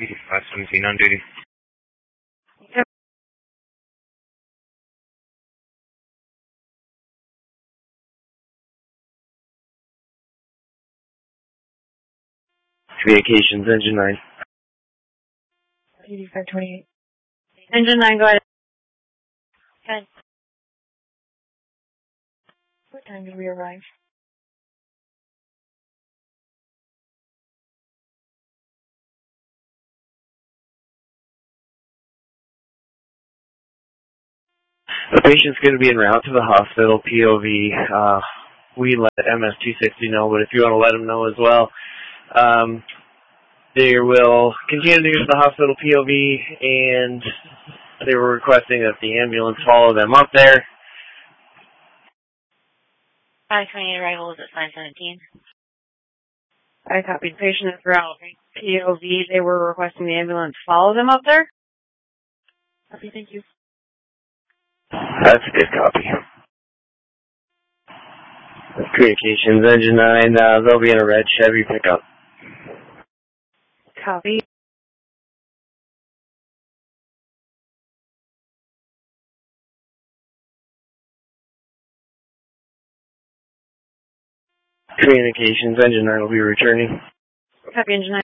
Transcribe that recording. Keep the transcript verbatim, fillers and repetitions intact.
five seventeen on duty. Yep. Communications, engine nine. eighty-five twenty-eight. Engine nine, go ahead. Okay. What time did we arrive? The patient's going to be en route to the hospital, P O V. Uh, we let M S two sixty know, but if you want to let them know as well, um, they will continue to use the hospital P O V, and they were requesting that the ambulance follow them up there. five twenty-eight arrival is at five seventeen. I copied patient throughout P O V. They were requesting the ambulance follow them up there. Okay, thank you. That's a good copy. Communications, engine nine, uh, they'll be in a red Chevy pickup. Copy. Communications, engine nine will be returning. Copy, engine nine.